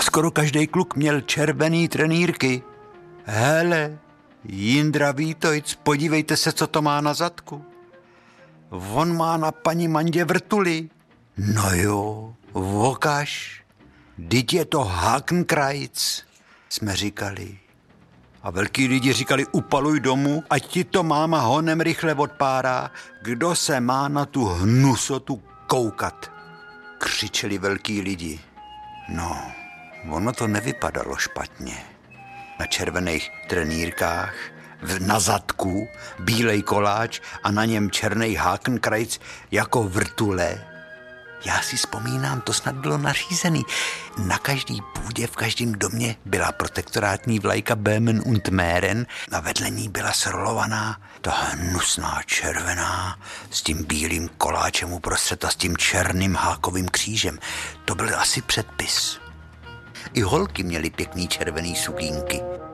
skoro každý kluk měl červený trenýrky. Hele, Jindra Vítojc, podívejte se, co to má na zadku. On má na paní Mandě vrtuli. No jo, vokaž, vždyť je to Hakenkreuz, jsme říkali. A velký lidi říkali, upaluj domů, ať ti to máma honem rychle odpárá, kdo se má na tu hnusotu koukat. Křičeli velký lidi. No, ono to nevypadalo špatně. Na červených trenýrkách, na zadku, bílej koláč a na něm černý Hakenkreuz jako vrtule. Já si vzpomínám, to snad bylo nařízený. Na každý půdě, v každém domě byla protektorátní vlajka Böhmen und Mähren a vedle ní byla srolovaná ta hnusná červená s tím bílým koláčem uprostřed a s tím černým hákovým křížem. To byl asi předpis. I holky měly pěkný červený sukínky.